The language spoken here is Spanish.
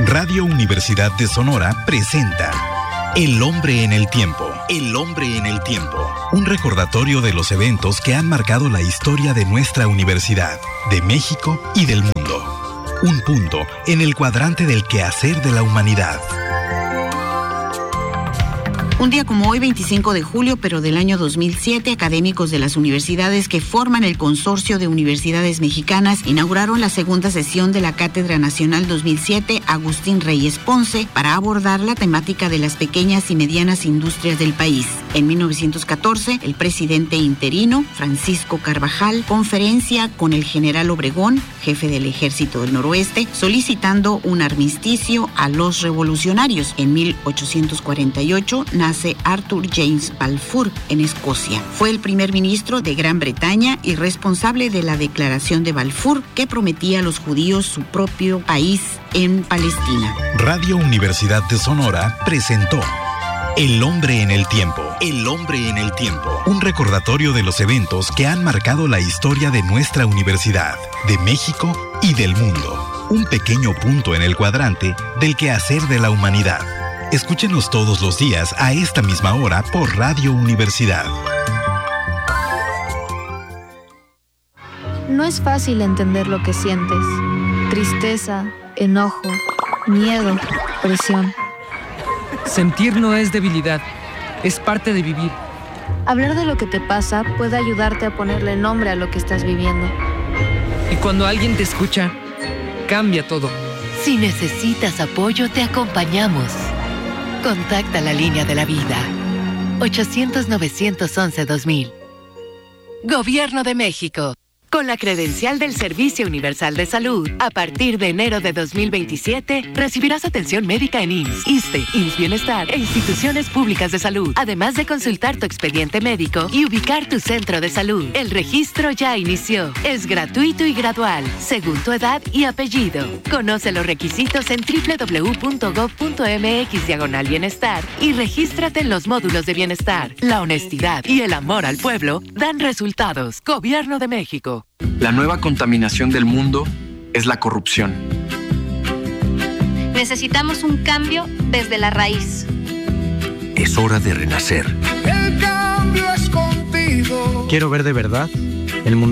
Radio Universidad de Sonora presenta El Hombre en el Tiempo. El Hombre en el Tiempo. Un recordatorio de los eventos que han marcado la historia de nuestra universidad, de México y del mundo. Un punto en el cuadrante del quehacer de la humanidad. Un día como hoy, 25 de julio, pero del año 2007, académicos de las universidades que forman el Consorcio de Universidades Mexicanas inauguraron la segunda sesión de la Cátedra Nacional 2007 Agustín Reyes Ponce para abordar la temática de las pequeñas y medianas industrias del país. En 1914, el presidente interino, Francisco Carvajal, conferencia con el general Obregón, jefe del Ejército del Noroeste, solicitando un armisticio a los revolucionarios. En 1848, nace Arthur James Balfour en Escocia. Fue el primer ministro de Gran Bretaña y responsable de la Declaración de Balfour, que prometía a los judíos su propio país en Palestina. Radio Universidad de Sonora presentó El Hombre en el Tiempo. El Hombre en el Tiempo. Un recordatorio de los eventos que han marcado la historia de nuestra universidad, de México y del mundo. Un pequeño punto en el cuadrante del quehacer de la humanidad. Escúchenos todos los días a esta misma hora por Radio Universidad. No es fácil entender lo que sientes. Tristeza, enojo, miedo, presión. Sentir no es debilidad, es parte de vivir. Hablar de lo que te pasa puede ayudarte a ponerle nombre a lo que estás viviendo. Y cuando alguien te escucha, cambia todo. Si necesitas apoyo, te acompañamos. Contacta la línea de la vida. 800-911-2000. Gobierno de México. Con la credencial del Servicio Universal de Salud, a partir de enero de 2027, recibirás atención médica en IMSS, ISSSTE, IMSS Bienestar e instituciones públicas de salud, además de consultar tu expediente médico y ubicar tu centro de salud. El registro ya inició. Es gratuito y gradual, según tu edad y apellido. Conoce los requisitos en www.gov.mx/bienestar y regístrate en los módulos de bienestar. La honestidad y el amor al pueblo dan resultados. Gobierno de México. La nueva contaminación del mundo es la corrupción. Necesitamos un cambio desde la raíz. Es hora de renacer. El cambio es contigo. Quiero ver de verdad el mundo.